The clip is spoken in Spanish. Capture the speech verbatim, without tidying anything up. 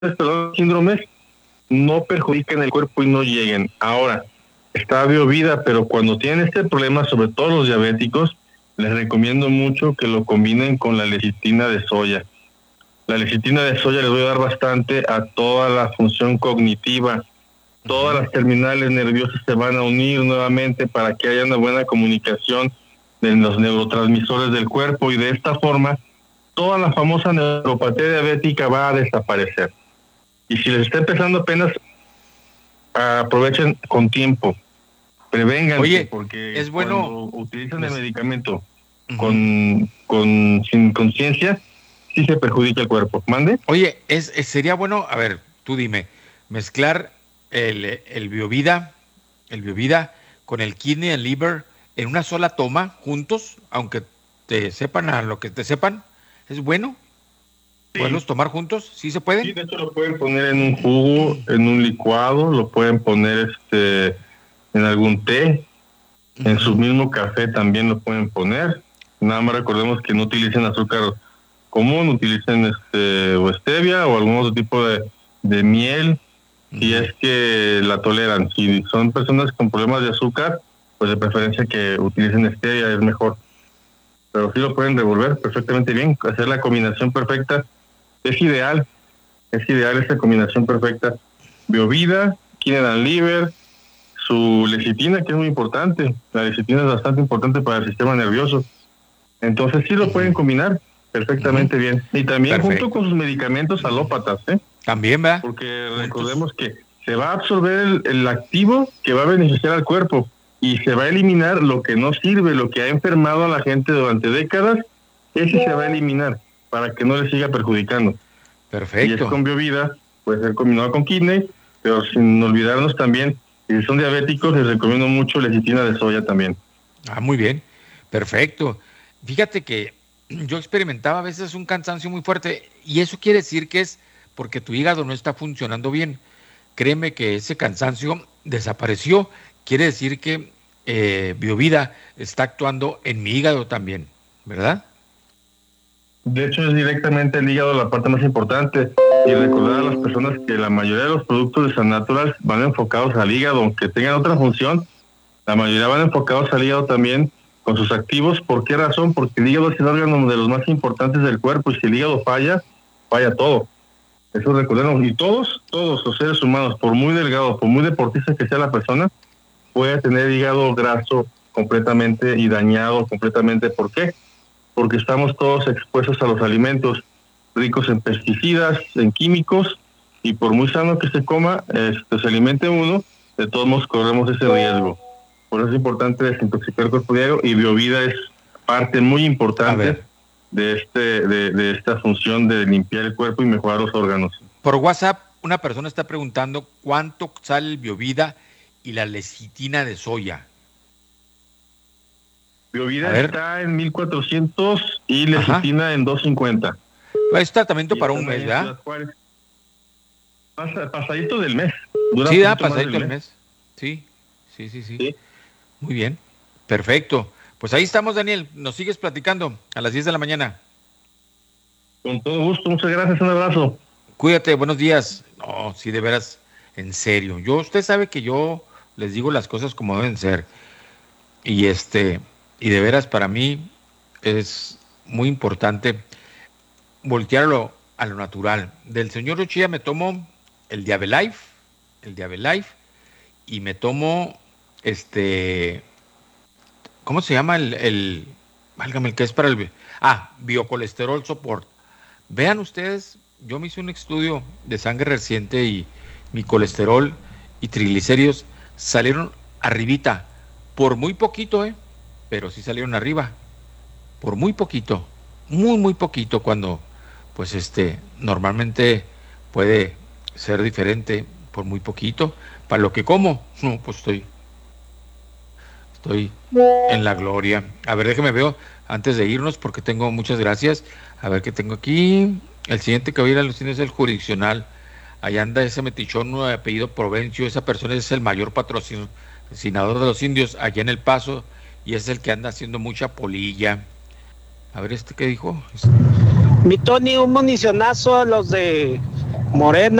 estos síndromes no perjudiquen el cuerpo y no lleguen. Ahora, está Biovida, pero cuando tienen este problema, sobre todo los diabéticos, les recomiendo mucho que lo combinen con la lecitina de soya. La lecitina de soya les voy a dar bastante a toda la función cognitiva. Todas Uh-huh. las terminales nerviosas se van a unir nuevamente para que haya una buena comunicación de los neurotransmisores del cuerpo y de esta forma toda la famosa neuropatía diabética va a desaparecer. Y si les está empezando apenas, aprovechen con tiempo, prevénganse, Oye, porque es bueno. cuando utilizan el mes- medicamento Ujú. con, con sin conciencia, sí se perjudica el cuerpo. ¿Mande? Oye, es, es- sería bueno, a ver, tú dime, mezclar el, el Biovida, el Biovida con el kidney y el liver en una sola toma, juntos, aunque te sepan a lo que te sepan, ¿es bueno Sí, poderlos tomar juntos? ¿Sí se sí, pueden? de hecho lo pueden poner en un jugo, en un licuado, lo pueden poner este en algún té, en su Ujú. mismo café también lo pueden poner. Nada más recordemos que no utilicen azúcar común, utilicen este o stevia o algún otro tipo de, de miel, si Ujú. es que la toleran. Si son personas con problemas de azúcar, pues de preferencia que utilicen stevia es mejor. Pero sí lo pueden revolver perfectamente bien, hacer la combinación perfecta. Es ideal, es ideal esta combinación perfecta. Biovida, Kinedan Liver, su lecitina, que es muy importante. La lecitina es bastante importante para el sistema nervioso. Entonces sí lo pueden Ujú. combinar Ujú. perfectamente bien. Y también junto Perfecto. con sus medicamentos alópatas, ¿eh? También, ¿verdad? Porque Juntos. recordemos que se va a absorber el, el activo que va a beneficiar al cuerpo y se va a eliminar lo que no sirve, lo que ha enfermado a la gente durante décadas, ese se va a eliminar para que no le siga perjudicando. Y es Perfecto. con biovida, puede ser combinado con kidney, pero sin olvidarnos también, si son diabéticos, les recomiendo mucho lecitina de soya también. Ah, muy bien. Perfecto. Fíjate que yo experimentaba a veces un cansancio muy fuerte y eso quiere decir que es porque tu hígado no está funcionando bien. Créeme que ese cansancio desapareció. Quiere decir que eh, Biovida está actuando en mi hígado también, ¿verdad? De hecho, es directamente el hígado la parte más importante. Y recordar a las personas que la mayoría de los productos de San Natural van enfocados al hígado, aunque tengan otra función, la mayoría van enfocados al hígado también con sus activos. ¿Por qué razón? Porque el hígado es el órgano de los más importantes del cuerpo y si el hígado falla, falla todo. Eso recordemos. Y todos, todos los seres humanos, por muy delgado, por muy deportista que sea la persona, puede tener hígado graso completamente y dañado completamente. ¿Por qué? Porque estamos todos expuestos a los alimentos ricos en pesticidas, en químicos, y por muy sano que se coma, este, se alimente uno, de todos modos corremos ese riesgo. Por eso es importante desintoxicar el cuerpo diario y Biovida es parte muy A importante ver, de, este, de, de esta función de limpiar el cuerpo y mejorar los órganos. por WhatsApp una persona está preguntando cuánto sale el Biovida y la lecitina de soya. A Biovida ver, está en mil cuatrocientos y ajá. lecitina en doscientos cincuenta. Es tratamiento Y para un están ahí mes, en ¿verdad? Ciudad Juárez. Pasa, pasadito del mes. Dura Sí, da poquito más del pasadito el mes. mes. Sí, sí, sí, sí. ¿Sí? Muy bien. Perfecto. Pues ahí estamos, Daniel. Nos sigues platicando a las diez de la mañana. Con todo gusto. Muchas gracias. Un abrazo. Cuídate, buenos días. No, sí, de veras, en serio. Yo, usted sabe que yo les digo las cosas como deben ser. Y este, y de veras para mí es muy importante voltearlo a lo natural. Del señor Uchilla me tomo el Diabelife, el Diabelife, y me tomo este, ¿cómo se llama el, el, válgame, el que es para el, ah, biocolesterol support? Vean ustedes, yo me hice un estudio de sangre reciente y mi colesterol y triglicéridos salieron arribita, por muy poquito, ¿eh? Pero sí salieron arriba, por muy poquito, muy, muy poquito, cuando, pues, este, normalmente puede ser diferente por muy poquito. Para lo que como, no, pues estoy, estoy en la gloria. A ver, déjeme veo antes de irnos porque tengo muchas gracias. A ver qué tengo aquí. El siguiente que voy a ir a los cines es el jurisdiccional. Allá anda ese metichón de apellido Provencio. Esa persona es el mayor patrocinador de los indios allá en El Paso y es el que anda haciendo mucha polilla. A ver, ¿este qué dijo? Mi Tony, un municionazo a los de Morena.